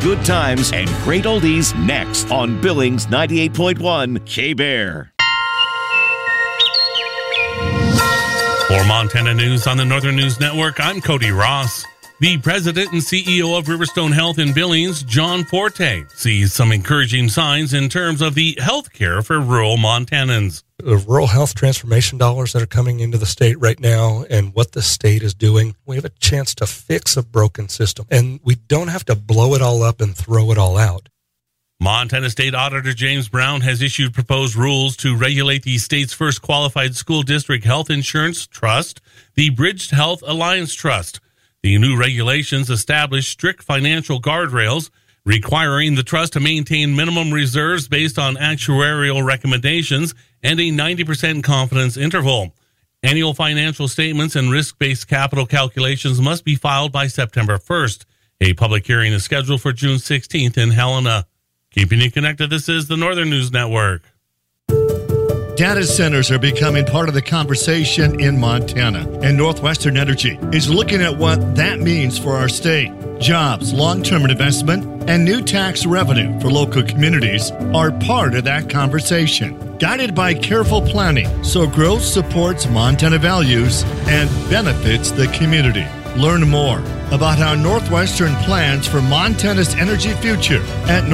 Good Times and Great Oldies next on Billings 98.1 K-Bear. For Montana News on the Northern News Network, I'm Cody Ross. The president and CEO of Riverstone Health in Billings, John Forte, sees some encouraging signs in terms of the health care for rural Montanans. The rural health transformation dollars that are coming into the state right now and what the state is doing, we have a chance to fix a broken system. And we don't have to blow it all up and throw it all out. Montana State Auditor James Brown has issued proposed rules to regulate the state's first qualified school district health insurance trust, the Bridged Health Alliance Trust. The new regulations establish strict financial guardrails, requiring the trust to maintain minimum reserves based on actuarial recommendations and a 90% confidence interval. Annual financial statements and risk-based capital calculations must be filed by September 1st. A public hearing is scheduled for June 16th in Helena. Keeping you connected, this is the Northern News Network. Data centers are becoming part of the conversation in Montana, and Northwestern Energy is looking at what that means for our state. Jobs, long-term investment, and new tax revenue for local communities are part of that conversation, guided by careful planning so growth supports Montana values and benefits the community. Learn more about how Northwestern plans for Montana's energy future at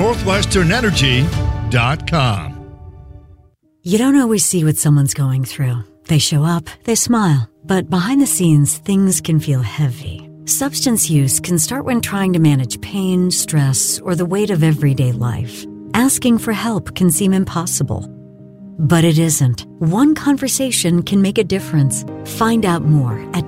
northwesternenergy.com. You don't always see what someone's going through. They show up, they smile, but behind the scenes, things can feel heavy. Substance use can start when trying to manage pain, stress, or the weight of everyday life. Asking for help can seem impossible. But it isn't. One conversation can make a difference. Find out more at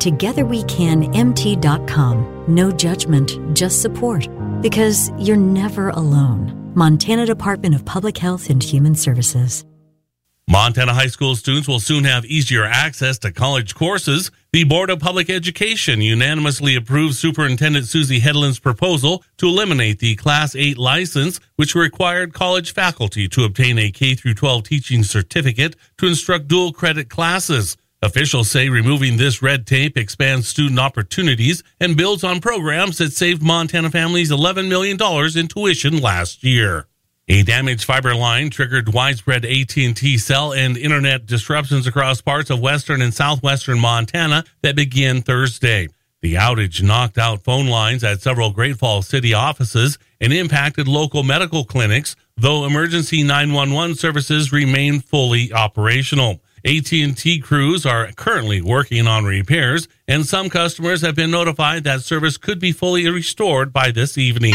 togetherwecanmt.com. No judgment, just support. Because you're never alone. Montana Department of Public Health and Human Services. Montana high school students will soon have easier access to college courses. The Board of Public Education unanimously approved Superintendent Susie Hedlund's proposal to eliminate the Class 8 license, which required college faculty to obtain a K-12 teaching certificate to instruct dual credit classes. Officials say removing this red tape expands student opportunities and builds on programs that saved Montana families $11 million in tuition last year. A damaged fiber line triggered widespread AT&T cell and internet disruptions across parts of western and southwestern Montana that began Thursday. The outage knocked out phone lines at several Great Falls City offices and impacted local medical clinics, though emergency 911 services remain fully operational. AT&T crews are currently working on repairs, and some customers have been notified that service could be fully restored by this evening.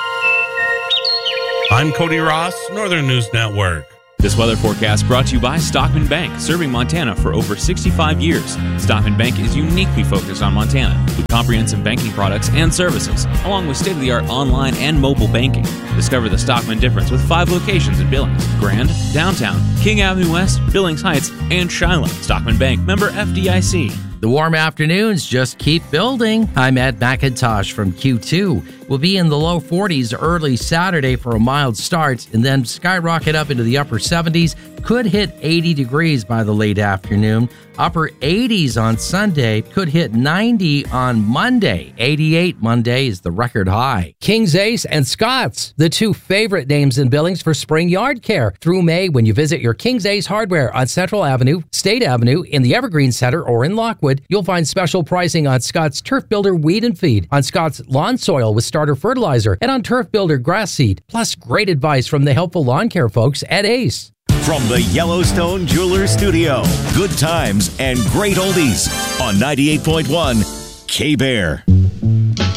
I'm Cody Ross, Northern News Network. This weather forecast brought to you by Stockman Bank, serving Montana for over 65 years. Stockman Bank is uniquely focused on Montana with comprehensive banking products and services, along with state-of-the-art online and mobile banking. Discover the Stockman difference with 5 locations in Billings, Grand, Downtown, King Avenue West, Billings Heights, and Shiloh. Stockman Bank, member FDIC. The warm afternoons just keep building. I'm Ed McIntosh from Q2. We'll be in the low 40s early Saturday for a mild start and then skyrocket up into the upper 70s. Could hit 80 degrees by the late afternoon. Upper 80s on Sunday. Could hit 90 on Monday. 88 Monday is the record high. King's Ace and Scott's, the 2 favorite names in Billings for spring yard care. Through May, when you visit your King's Ace Hardware on Central Avenue, State Avenue, in the Evergreen Center, or in Lockwood, you'll find special pricing on Scott's Turf Builder Weed and Feed, on Scott's Lawn Soil with starter fertilizer, and on Turf Builder Grass Seed. Plus, great advice from the helpful lawn care folks at Ace. From the Yellowstone Jewelers Studio, Good Times and Great Oldies on 98.1 K-Bear.